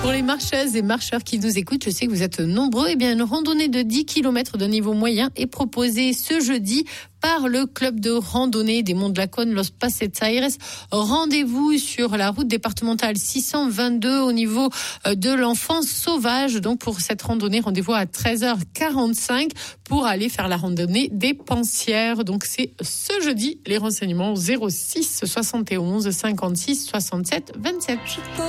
Pour les marcheuses et marcheurs qui nous écoutent, je sais que vous êtes nombreux. Eh bien, une randonnée de 10 km de niveau moyen est proposée ce jeudi par le club de randonnée des Monts de la Cône, Los Paseaires. Rendez-vous sur la route départementale 622 au niveau de l'enfance sauvage. Donc, pour cette randonnée, rendez-vous à 13h45 pour aller faire la randonnée des Pensières. Donc, c'est ce jeudi. Les renseignements 06 71 56 67 27.